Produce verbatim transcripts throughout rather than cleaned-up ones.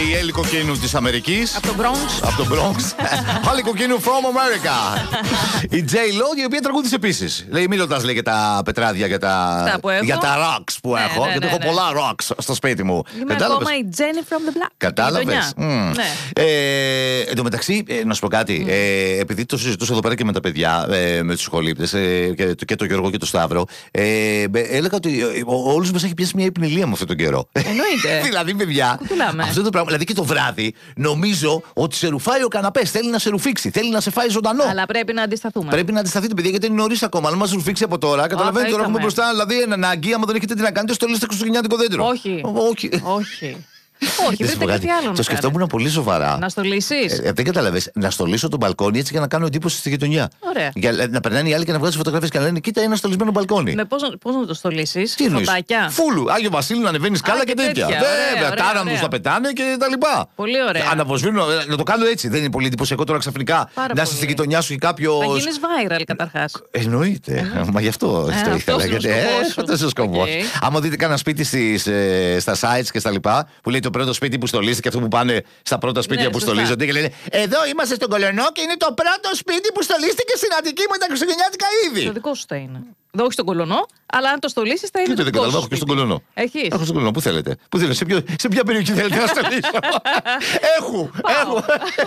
η Έλλη Κοκκίνου της Αμερικής. Από τον Bronx. Από τον Bronx. Άλλη Κοκκίνου from America. Η J-Lo, η οποία τραγούδισε επίσης. Λέει, μιλώντας λέει για τα πετράδια, για τα, για τα rocks που ναι, έχω. ναι, γιατί ναι, έχω ναι. πολλά rocks στο σπίτι μου. Είμαι ακόμα η Jenny from the Block. Κατάλαβες. Mm. Ναι. Ε, εν τω μεταξύ, ε, να σου πω κάτι. Mm. Ε, επειδή το συζητούσα εδώ πέρα και με τα παιδιά, ε, με τους σχολήπτες, ε, και, και τον Γιώργο και τον Σταύρο, ε, έλεγα ότι όλους μας έχει πιάσει μια υπνηλία με αυτόν τον καιρό. Εννοείται. Δηλαδή, παιδιά, αυτό το πράγμα. Δηλαδή και το βράδυ, νομίζω ότι σε ρουφάει ο καναπές. Θέλει να σε ρουφήξει, θέλει να σε φάει ζωντανό. Αλλά πρέπει να αντισταθούμε. Πρέπει να αντισταθείτε, παιδιά, γιατί είναι νωρίς ακόμα. Αν μας ρουφήξει από τώρα, καταλαβαίνετε τώρα έχουμε μπροστά. Δηλαδή, ένα ανάγκη, άμα δεν έχετε τι να κάνετε, στολίστε χριστουγεννιάτικο δέντρο. Όχι. Όχι. Όχι. Όχι, βρείτε κάτι άλλο. Το σκεφτόμουν πολύ σοβαρά. Να στολίσεις. Ε, δεν καταλαβαίνεις. Να στολίσω το μπαλκόνι έτσι για να κάνω εντύπωση στη γειτονιά. Ωραία. Για να περνάνε οι άλλοι και να βγάζουν φωτογραφίες και να λένε: κοίτα, ένα στολισμένο μπαλκόνι. Με πώς, πώς να το στολίσεις, τι εννοείς? φωτάκια. Φούλου. Άγιο Βασίλειο να ανεβαίνει σκάλα και, και τέτοια. Βέβαια, τάρανδους να πετάνε και τα λοιπά. Πολύ ωραία. Αναβοσβήνω, να το κάνω έτσι. Δεν είναι πολύ εντυπωσιακό τώρα ξαφνικά Πάρα να είσαι στη γειτονιά σου ή κάποιο. Θα γίνεις viral καταρχάς. Εννοείται. Μα γι' αυτό το ήθελα. Γιατί αυτό είναι ο σκοπός. Άμα δείτε κανένα σπίτι στα sites και στα λοιπά που λέει το πρώτο σπίτι που στολίζεται και αυτό που πάνε στα πρώτα σπίτια ναι, που σωστά. Στολίζονται και λένε: εδώ είμαστε στον Κολονό και είναι το πρώτο σπίτι που στολίστηκε στην Αττική με τα χριστουγεννιάτικα είδη. Το δικό σου θα είναι. Δεν όχι στον Κολονό, αλλά αν το στολίσεις θα είναι. Και δεν καταλαβαίνω, έχω και στον Κολονό. Έχεις. Έχω στον Κολονό, πού θέλετε. Πού θέλετε, σε, ποιο, σε ποια περιοχή θέλετε να στολίσω. Έχω, έχω.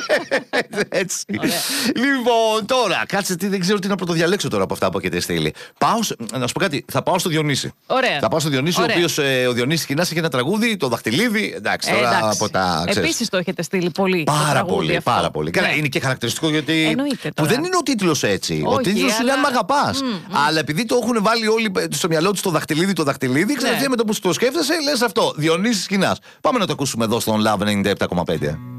Έτσι. Ωραία. Λοιπόν, τώρα, κάτσε τι δεν ξέρω τι να πρωτοδιαλέξω τώρα από αυτά που έχετε στείλει. Πάω, να σου πω κάτι, θα πάω στο Διονύση. Ωραία. Θα πάω στο Διονύση, ο οποίος ε, ο Διονύσης Κινάς έχει ένα τραγούδι, το Δαχτυλίδι. Εντάξει, τώρα ε, εντάξει. από τα. Επίσης το έχετε στείλει πολύ. Πάρα πολύ, αυτό. πάρα πολύ. Ναι. Είναι και χαρακτηριστικό γιατί. Που δεν είναι ο τίτλος έτσι. Όχι, ο τίτλος αλλά... είναι αν μ' αγαπάς. Mm, mm. Αλλά επειδή το έχουν βάλει όλοι στο μυαλό τους το δαχτυλίδι, το δαχτυλίδι, ξέρετε ναι. με το που το σκέφτεσαι, λες αυτό. Διονύσης Κινάς. Πάμε να το ακούσουμε εδώ στον Love ενενήντα επτά κόμμα πέντε.